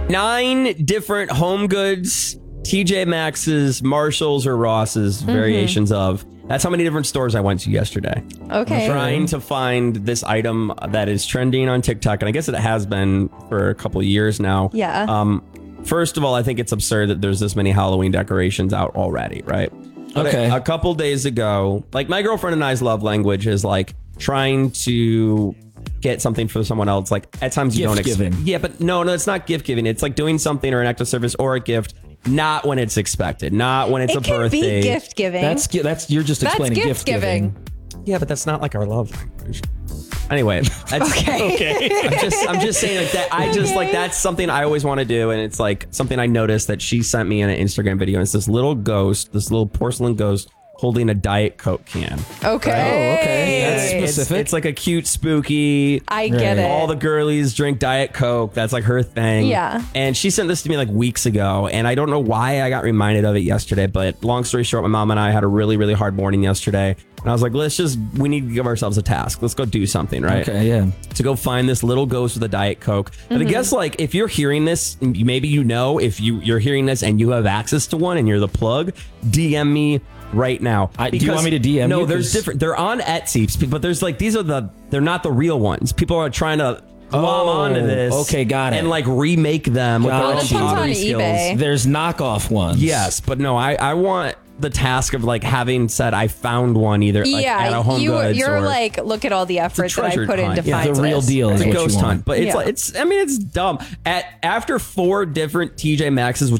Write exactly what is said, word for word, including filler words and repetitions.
nine different home goods, T J Maxx's, Marshalls, or Ross's mm-hmm. variations of. That's how many different stores I went to yesterday. Okay. I'm trying to find this item that is trending on TikTok, and I guess it has been for a couple of years now. Yeah. Um, first of all, I think it's absurd that there's this many Halloween decorations out already, right? But okay. A, a couple days ago, like my girlfriend and I's love language is like trying to get something for someone else. Like at times you gift don't expect. giving. Yeah, but no, no, it's not gift giving. It's like doing something or an act of service or a gift. Not when it's expected. Not when it's it a can birthday. Be gift giving. That's that's you're just explaining that's gift, gift giving. giving. Yeah, but that's not like our love language. Anyway, that's, okay. okay. I'm just I'm just saying like that. I okay. just like that's something I always want to do, and it's like something I noticed that she sent me in an Instagram video. It's this little ghost, this little porcelain ghost holding a Diet Coke can. Okay. Oh, okay. That's specific. It's, it's like a cute, spooky. I get right. it. All the girlies drink Diet Coke. That's like her thing. Yeah. And she sent this to me like weeks ago, and I don't know why I got reminded of it yesterday, but long story short, my mom and I had a really, really hard morning yesterday. And I was like, let's just, we need to give ourselves a task. Let's go do something, right? Okay, yeah. To go find this little ghost with a Diet Coke. Mm-hmm. And I guess like if you're hearing this, maybe you know, if you, you're hearing this and you have access to one and you're the plug, D M me right now. I, do you want me to D M no, you? No, there's different. They're on Etsy, but there's like, these are the, they're not the real ones. People are trying to glom oh, onto this. Okay, got it. And like remake them got with their own pottery skills. eBay. There's knockoff ones. Yes, but no, I, I want the task of like having said I found one either like, yeah, at a Home you, Goods you're or, like, look at all the effort that I put hunt. into Yeah, find the real this. deal It's is a what ghost you want. hunt, but it's yeah. like it's. I mean, it's dumb. At after four different T J Maxx's,